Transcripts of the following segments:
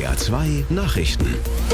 SWR 2 Nachrichten.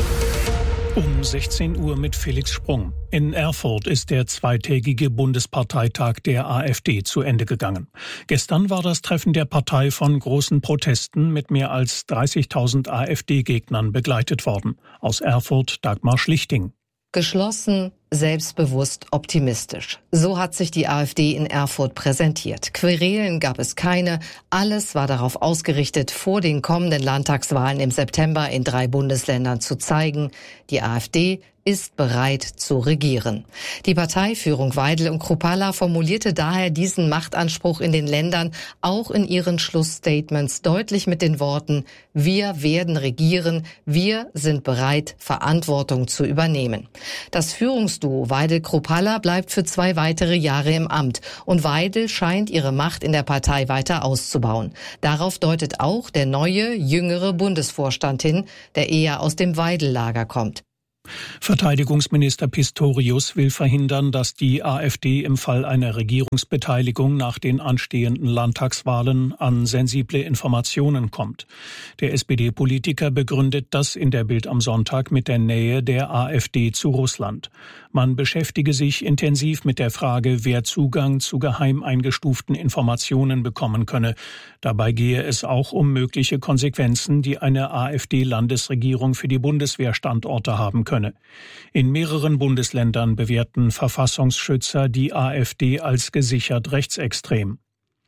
Um 16 Uhr mit Felix Sprung. In Erfurt ist der zweitägige Bundesparteitag der AfD zu Ende gegangen. Gestern war das Treffen der Partei von großen Protesten mit mehr als 30.000 AfD-Gegnern begleitet worden. Aus Erfurt Dagmar Schlichting. Geschlossen, selbstbewusst, optimistisch. So hat sich die AfD in Erfurt präsentiert. Querelen gab es keine. Alles war darauf ausgerichtet, vor den kommenden Landtagswahlen im September in 3 Bundesländern zu zeigen, die AfD ist bereit zu regieren. Die Parteiführung Weidel und Kruppalla formulierte daher diesen Machtanspruch in den Ländern auch in ihren Schlussstatements deutlich mit den Worten: Wir werden regieren, wir sind bereit, Verantwortung zu übernehmen. Das Führungsduo Weidel-Kruppalla bleibt für 2 weitere Jahre im Amt und Weidel scheint ihre Macht in der Partei weiter auszubauen. Darauf deutet auch der neue, jüngere Bundesvorstand hin, der eher aus dem Weidel-Lager kommt. Verteidigungsminister Pistorius will verhindern, dass die AfD im Fall einer Regierungsbeteiligung nach den anstehenden Landtagswahlen an sensible Informationen kommt. Der SPD-Politiker begründet das in der Bild am Sonntag mit der Nähe der AfD zu Russland. Man beschäftige sich intensiv mit der Frage, wer Zugang zu geheim eingestuften Informationen bekommen könne. Dabei gehe es auch um mögliche Konsequenzen, die eine AfD-Landesregierung für die Bundeswehrstandorte haben könne. In mehreren Bundesländern bewerten Verfassungsschützer die AfD als gesichert rechtsextrem.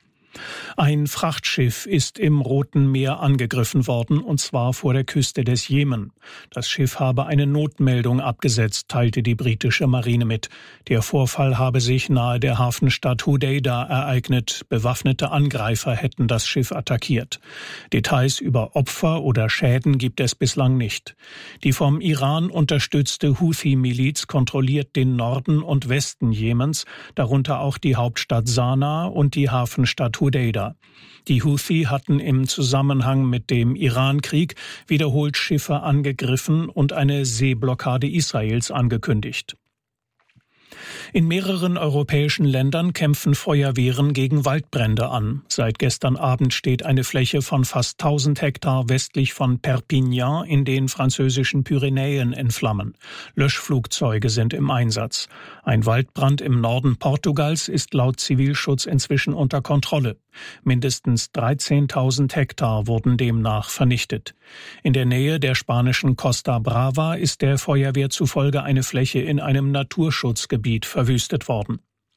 Ein Frachtschiff ist im Roten Meer angegriffen worden, und zwar vor der Küste des Jemen. Das Schiff habe eine Notmeldung abgesetzt, teilte die britische Marine mit. Der Vorfall habe sich nahe der Hafenstadt Hodeida ereignet. Bewaffnete Angreifer hätten das Schiff attackiert. Details über Opfer oder Schäden gibt es bislang nicht. Die vom Iran unterstützte Houthi-Miliz kontrolliert den Norden und Westen Jemens, darunter auch die Hauptstadt Sanaa und die Hafenstadt Hodeida. Die Houthi hatten im Zusammenhang mit dem Iran-Krieg wiederholt Schiffe angegriffen und eine Seeblockade Israels angekündigt. In mehreren europäischen Ländern kämpfen Feuerwehren gegen Waldbrände an. Seit gestern Abend steht eine Fläche von fast 1000 Hektar westlich von Perpignan in den französischen Pyrenäen in Flammen. Löschflugzeuge sind im Einsatz. Ein Waldbrand im Norden Portugals ist laut Zivilschutz inzwischen unter Kontrolle. Mindestens 13.000 Hektar wurden demnach vernichtet. In der Nähe der spanischen Costa Brava ist der Feuerwehr zufolge eine Fläche in einem Naturschutzgebiet verwüstet worden.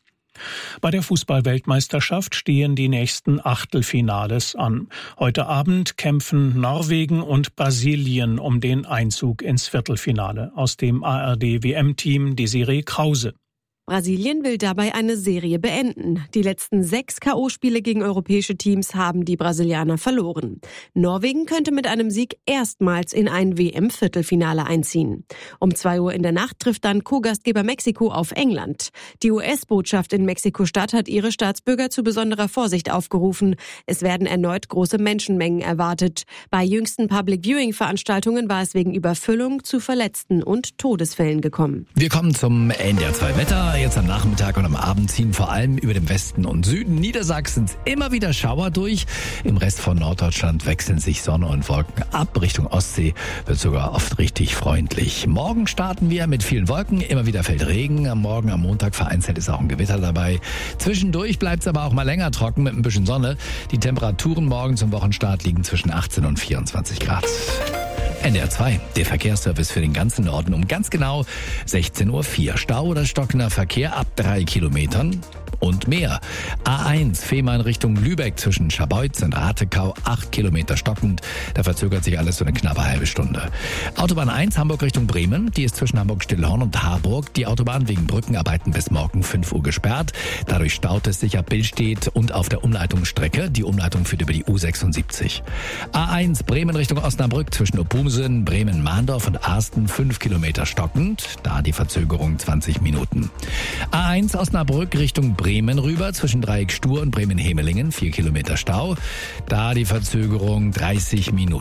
Bei der Fußball-Weltmeisterschaft stehen die nächsten Achtelfinales an. Heute Abend kämpfen Norwegen und Brasilien um den Einzug ins Viertelfinale. Aus dem ARD-WM-Team Desiree Krause. Brasilien will dabei eine Serie beenden. Die letzten 6 K.O.-Spiele gegen europäische Teams haben die Brasilianer verloren. Norwegen könnte mit einem Sieg erstmals in ein WM-Viertelfinale einziehen. Um 2 Uhr in der Nacht trifft dann Co-Gastgeber Mexiko auf England. Die US-Botschaft in Mexiko-Stadt hat ihre Staatsbürger zu besonderer Vorsicht aufgerufen. Es werden erneut große Menschenmengen erwartet. Bei jüngsten Public-Viewing-Veranstaltungen war es wegen Überfüllung zu Verletzten und Todesfällen gekommen. Wir kommen zum NDR 2 Wetter. Jetzt am Nachmittag und am Abend ziehen vor allem über den Westen und Süden Niedersachsens immer wieder Schauer durch. Im Rest von Norddeutschland wechseln sich Sonne und Wolken ab. Richtung Ostsee wird sogar oft richtig freundlich. Morgen starten wir mit vielen Wolken. Immer wieder fällt Regen. Am Morgen, am Montag vereinzelt ist auch ein Gewitter dabei. Zwischendurch bleibt es aber auch mal länger trocken mit ein bisschen Sonne. Die Temperaturen morgen zum Wochenstart liegen zwischen 18 und 24 Grad. NDR 2, der Verkehrsservice für den ganzen Norden um ganz genau 16.04 Uhr. Stau oder stockender Verkehr ab 3 Kilometern und mehr. A1 Fehmarn Richtung Lübeck zwischen Scharbeutz und Ratekau 8 Kilometer stockend. Da verzögert sich alles so eine knappe halbe Stunde. Autobahn 1 Hamburg Richtung Bremen. Die ist zwischen Hamburg-Stillhorn und Harburg. Die Autobahn wegen Brückenarbeiten bis morgen 5 Uhr gesperrt. Dadurch staut es sich ab Billstedt und auf der Umleitungsstrecke. Die Umleitung führt über die U76. A1 Bremen Richtung Osnabrück zwischen Opumsen, Bremen-Mahndorf und Arsten 5 Kilometer stockend. Da die Verzögerung 20 Minuten. A1 Osnabrück Richtung Bremen rüber zwischen Dreieck Stur und Bremen-Hemelingen 4 Kilometer Stau. Da die Verzögerung 30 Minuten.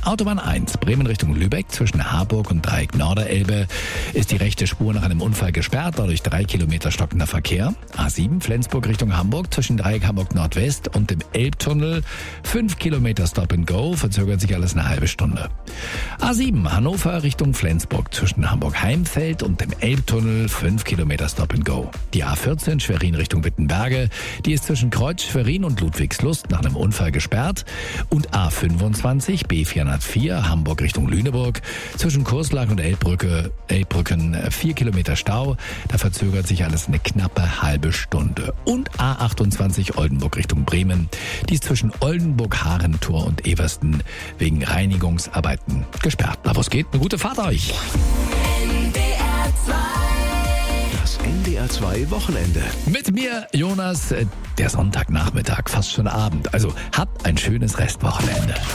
Autobahn 1, Bremen Richtung Lübeck zwischen Harburg und Dreieck Norderelbe ist die rechte Spur nach einem Unfall gesperrt, dadurch 3 Kilometer stockender Verkehr. A7, Flensburg Richtung Hamburg zwischen Dreieck Hamburg Nordwest und dem Elbtunnel 5 Kilometer Stop and Go, verzögert sich alles eine halbe Stunde. A7, Hannover Richtung Flensburg zwischen Hamburg-Heimfeld und dem Elbtunnel 5 Kilometer Stop and Go. Die A14, Schwerin Richtung Wittenberge, die ist zwischen Kreuz, Schwerin und Ludwigslust nach einem Unfall gesperrt. Und A25, B404, Hamburg Richtung Lüneburg, zwischen Kurslag und Elbbrücken 4 Kilometer Stau, da verzögert sich alles eine knappe halbe Stunde. Und A28, Oldenburg Richtung Bremen, die ist zwischen Oldenburg, Harentor und Eversten wegen Reinigungsarbeiten gesperrt. Na, was geht? Eine gute Fahrt euch! Das NDR 2 Wochenende. Mit mir, Jonas, der Sonntagnachmittag, fast schon Abend. Also habt ein schönes Restwochenende.